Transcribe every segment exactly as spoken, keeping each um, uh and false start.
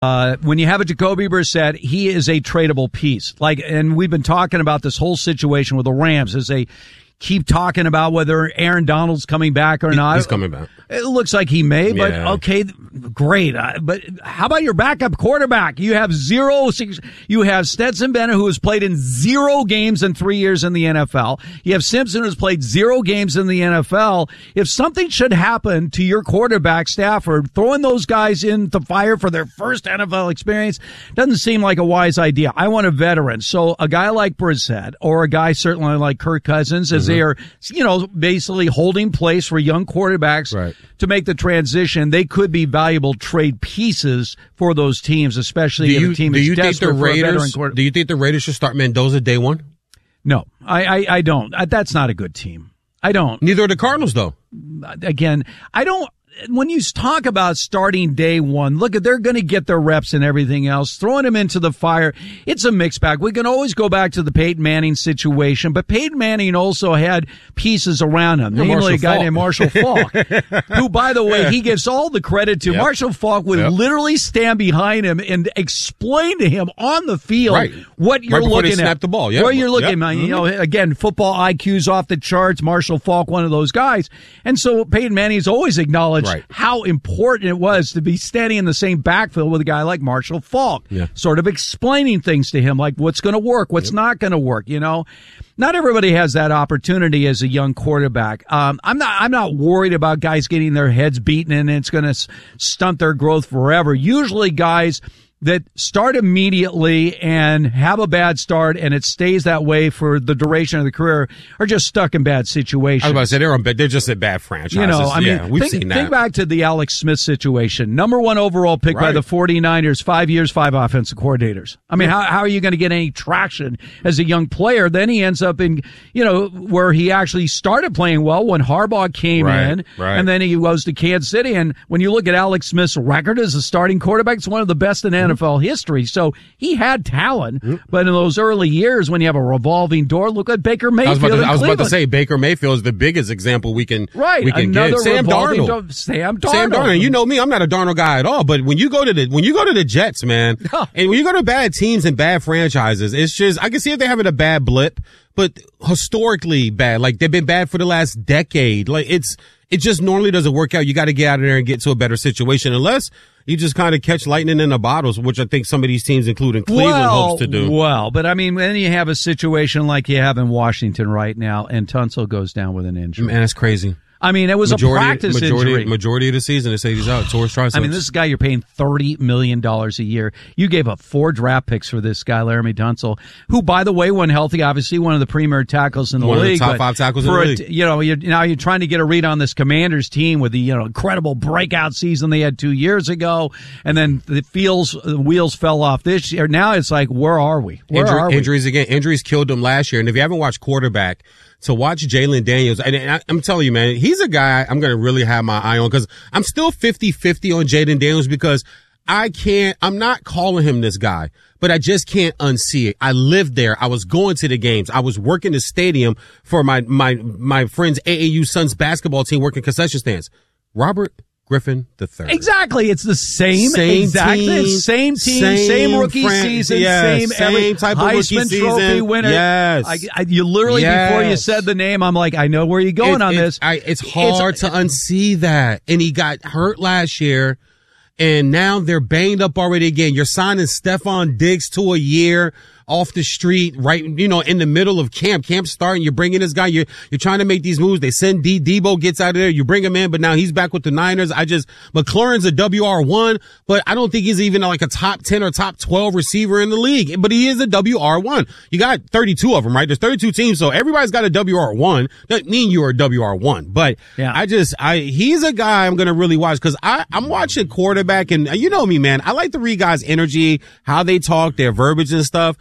Uh, when you have a Jacoby Brissett, he is a tradable piece. Like, and we've been talking about this whole situation with the Rams as they keep talking about whether Aaron Donald's coming back or not. He's coming back. It looks like he may, but yeah. okay, great. Uh, but how about your backup quarterback? You have zero, you have Stetson Bennett, who has played in zero games in three years in the N F L. You have Simpson, who's played zero games in the N F L. If something should happen to your quarterback, Stafford, throwing those guys in the fire for their first N F L experience doesn't seem like a wise idea. I want a veteran. So a guy like Brissett or a guy certainly like Kirk Cousins, as mm-hmm. they are, you know, basically holding place for young quarterbacks right. to make the transition, they could be valuable trade pieces for those teams, especially do you, if a team do is you desperate think the for Raiders, a veteran quarterback. Do you think the Raiders should start Mendoza day one? No, I, I, I don't. That's not a good team. I don't. Neither are the Cardinals, though. Again, I don't. When you talk about starting day one, look, they're going to get their reps and everything else. Throwing them into the fire, it's a mixed bag. We can always go back to the Peyton Manning situation, but Peyton Manning also had pieces around him, yeah, namely Marshall a guy Faulk. named Marshall Faulk, who, by the way, he gives all the credit to. Yep. Marshall Faulk would yep. literally stand behind him and explain to him on the field right. what you're right before looking they at. snap the ball. Yep. Where you're looking, yep. man. Mm-hmm. You know, again, football I Q's off the charts. Marshall Faulk, one of those guys. And so Peyton Manning's always acknowledged right. how important it was to be standing in the same backfield with a guy like Marshall Faulk, yeah. sort of explaining things to him, like what's going to work, what's yep. not going to work. You know, not everybody has that opportunity as a young quarterback. Um, I'm not, I'm not worried about guys getting their heads beaten and it's going to stunt their growth forever. Usually guys that start immediately and have a bad start and it stays that way for the duration of the career are just stuck in bad situations. I was about to say they're on bad, they're just a bad franchise. You know, I mean, yeah, we've think, seen that. think back to the Alex Smith situation. Number one overall pick right. by the 49ers, five years, five offensive coordinators. I mean, how, how are you going to get any traction as a young player? Then he ends up in, you know, where he actually started playing well when Harbaugh came right, in, right. and then he goes to Kansas City. And when you look at Alex Smith's record as a starting quarterback, it's one of the best in N F L history. So he had talent, mm-hmm. but in those early years when you have a revolving door, look at Baker Mayfield. I was about to, in I was about to Cleveland. say Baker Mayfield is the biggest example we can right. we can Another get. Sam revolving Darnold. door, Sam Darnold. Sam Darnold. You know me, I'm not a Darnold guy at all. But when you go to the when you go to the Jets, man, and when you go to bad teams and bad franchises, it's just I can see if they're having a bad blip, but historically bad. Like they've been bad for the last decade. Like it's it just normally doesn't work out. You got to get out of there and get to a better situation, unless you just kind of catch lightning in the bottles, which I think some of these teams, including Cleveland, well, hopes to do. Well, but I mean, then you have a situation like you have in Washington right now, and Tunsil goes down with an injury. Man, that's crazy. I mean, it was majority, a practice majority, injury. Majority of the season, they say he's out. Tore his triceps. I mean, this is a guy you're paying thirty million dollars a year. You gave up four draft picks for this guy, Laramie Tunsil, who, by the way, when healthy, obviously one of the premier tackles in the one league. One of the top five tackles in the league. A, you know, you're, now you're trying to get a read on this Commanders team with the, you know, incredible breakout season they had two years ago, and then the feels, the wheels fell off this year. Now it's like, where are we? Where Injury, are we? Injuries again. Injuries killed him last year. And if you haven't watched quarterback, to watch Jalen Daniels, and I, I'm telling you, man, he's a guy I'm going to really have my eye on because I'm still fifty-fifty on Jalen Daniels because I can't, I'm not calling him this guy, but I just can't unsee it. I lived there. I was going to the games. I was working the stadium for my, my, my friend's A A U Suns basketball team working concession stands. Robert Griffin the third. Exactly. It's the same, same exactly. Team, same team, same, same rookie friend, season, yes, same, same every type of Heisman rookie Trophy season. winner. Yes. I, I, you literally, yes. before you said the name, I'm like, I know where you're going it, on it, this. I, it's hard it's, to unsee that. And he got hurt last year, and now they're banged up already again. You're signing Stephon Diggs to a year off the street, right, you know, in the middle of camp. Camp starting, you're bringing this guy, you're, you're trying to make these moves. They send D, Debo gets out of there, you bring him in, but now he's back with the Niners. I just, McLaurin's a W R one, but I don't think he's even like a top ten or top twelve receiver in the league, but he is a W R one. You got thirty-two of them, right? There's thirty-two teams, so everybody's got a W R one. Doesn't mean you're a W R one, but yeah. I just, I, he's a guy I'm going to really watch because I, I'm watching quarterback, and you know me, man, I like to read guys' energy, how they talk, their verbiage and stuff.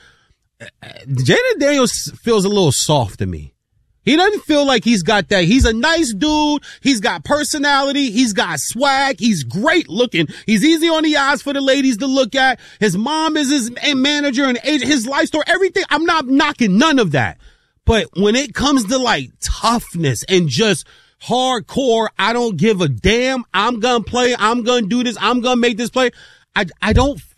Jalen Daniels feels a little soft to me. He doesn't feel like he's got that. He's a nice dude. He's got personality. He's got swag. He's great looking. He's easy on the eyes for the ladies to look at. His mom is his manager and agent, his life story, everything. I'm not knocking none of that. But when it comes to like toughness and just hardcore, I don't give a damn. I'm going to play. I'm going to do this. I'm going to make this play. I, I don't